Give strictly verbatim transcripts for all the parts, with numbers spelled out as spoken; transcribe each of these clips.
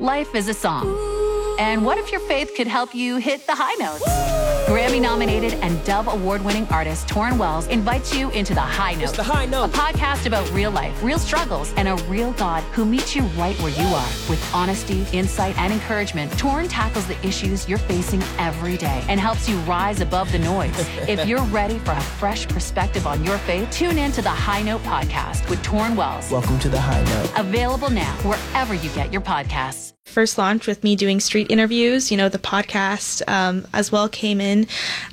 Life is a song. And what if your faith could help you hit the high notes? Grammy-nominated and Dove Award-winning artist Torrin Wells invites you into The High Note. It's The High Note. A podcast about real life, real struggles, and a real God who meets you right where you are. With honesty, insight, and encouragement, Torrin tackles the issues you're facing every day and helps you rise above the noise. If you're ready for a fresh perspective on your faith, tune in to The High Note podcast with Torrin Wells. Welcome to The High Note. Available now wherever you get your podcasts. First launch with me doing street interviews, you know, the podcast um, as well came in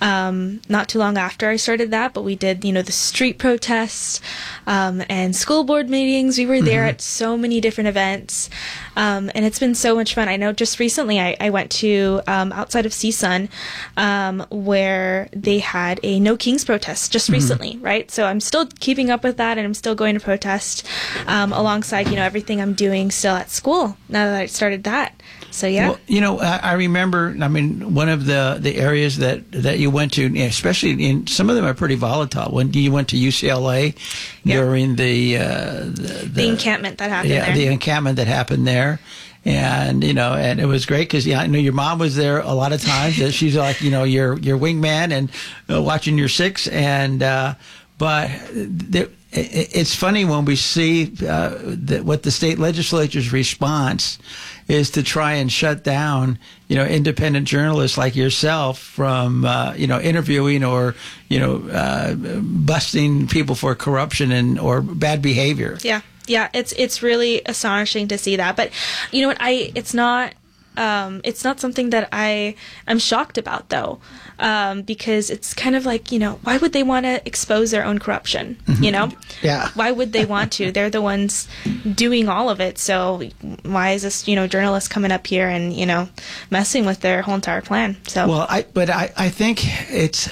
um, not too long after I started that, but we did, you know, the street protests um, and school board meetings. We were there mm-hmm. at so many different events, um, and it's been so much fun. I know just recently I, I went to um, outside of C S U N um, where they had a No Kings protest just mm-hmm. recently, right? So I'm still keeping up with that, and I'm still going to protest um, alongside, you know, everything I'm doing still at school now that I started that. So yeah. Well, you know, I, I remember. I mean, one of the, the areas that, that you went to, especially in some of them are pretty volatile. When you went to U C L A yeah. during the, uh, the, the the encampment that happened yeah, there. the encampment that happened there. And, you know, and it was great because, yeah, I know your mom was there a lot of times. She's like, you know, your your wingman and uh, watching your six. And, uh, but there, it's funny when we see uh, that what the state legislature's response is to try and shut down, you know, independent journalists like yourself from, uh, you know, interviewing or, you know, uh, busting people for corruption and or bad behavior. Yeah. Yeah, it's it's really astonishing to see that. But you know what? I it's not um, it's not something that I am shocked about though, um, because it's kind of like, you know, why would they want to expose their own corruption? Mm-hmm. You know, yeah. Why would they want to? They're the ones doing all of it. So why is this, you know, journalist coming up here and, you know, messing with their whole entire plan? So well, I but I I think it's.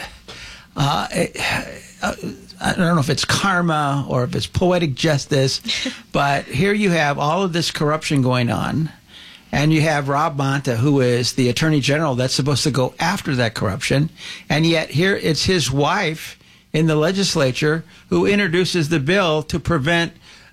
Uh, it, uh, I don't know if it's karma or if it's poetic justice, but here you have all of this corruption going on, and you have Rob Bonta, who is the Attorney General that's supposed to go after that corruption, and yet here it's his wife in the legislature who introduces the bill to prevent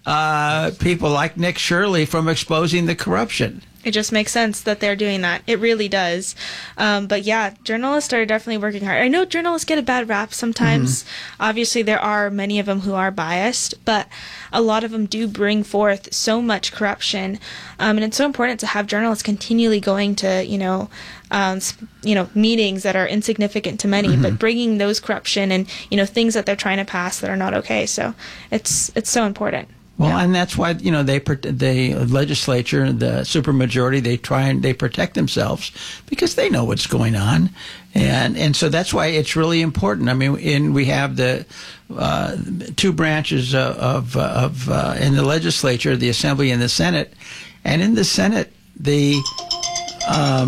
uh, people like Nick Shirley from exposing the corruption. It just makes sense that they're doing that. It really does. Um, but yeah, journalists are definitely working hard. I know journalists get a bad rap sometimes. Mm-hmm. Obviously, there are many of them who are biased, but a lot of them do bring forth so much corruption. Um, and it's so important to have journalists continually going to, you know, um, you know, meetings that are insignificant to many, mm-hmm. but bringing those corruption and, you know, things that they're trying to pass that are not okay. So it's it's so important. Well, yeah. and that's why, you know, they the legislature, the supermajority, they try and they protect themselves because they know what's going on, and and so that's why it's really important. I mean, in we have the uh, two branches of of, of uh, in the legislature, the Assembly and the Senate, and in the Senate, the um,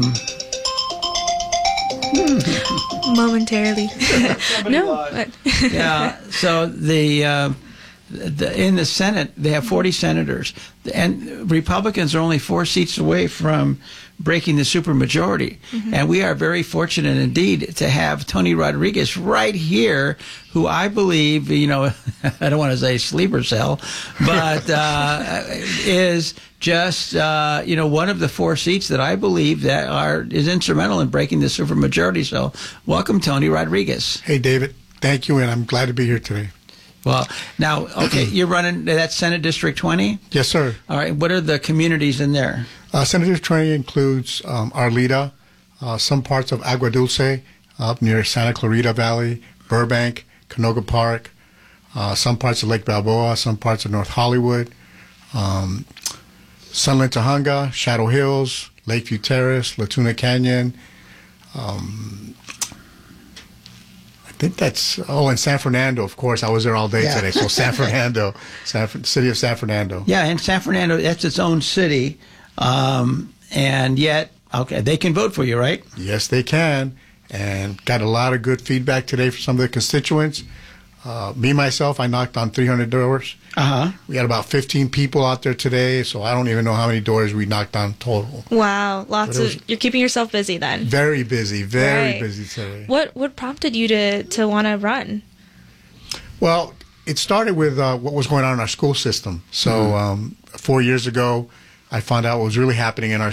momentarily, no, but yeah. So the. Uh, The, in the Senate, they have forty senators, and Republicans are only four seats away from breaking the supermajority. Mm-hmm. And we are very fortunate indeed to have Tony Rodriguez right here, who I believe, you know, I don't want to say sleeper cell, but uh, is just, uh, you know, one of the four seats that I believe that are is instrumental in breaking the supermajority. So welcome, Tony Rodriguez. Hey, David. Thank you, and I'm glad to be here today. Well, now, okay, you're running that Senate District twenty? Yes, sir. All right. What are the communities in there? Uh, Senate District twenty includes um, Arleta, uh, some parts of Agua Dulce, up near Santa Clarita Valley, Burbank, Canoga Park, uh, some parts of Lake Balboa, some parts of North Hollywood, um, Sunland Tujunga, Shadow Hills, Lakeview Terrace, La Tuna Canyon, um, I think that's, oh, and San Fernando, of course. I was there all day yeah. today. So San Fernando, San, city of San Fernando. Yeah, and San Fernando, that's its own city. Um, and yet, okay, they can vote for you, right? Yes, they can. And got a lot of good feedback today from some of the constituents. Uh, me, myself, I knocked on three hundred doors. Uh-huh. We had about fifteen people out there today, so I don't even know how many doors we knocked on total. Wow, lots of, you're keeping yourself busy then. Very busy, very right. busy today. What what prompted you to, to want to run? Well, it started with uh, what was going on in our school system. So mm-hmm. um, four years ago, I found out what was really happening in our